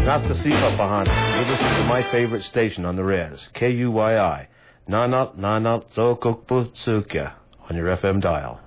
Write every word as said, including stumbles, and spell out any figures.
Nasta Sipa Pahan. You listen to my favorite station on the res, K U Y I. Nanat Nanat Zokokbutsuka on your F M dial.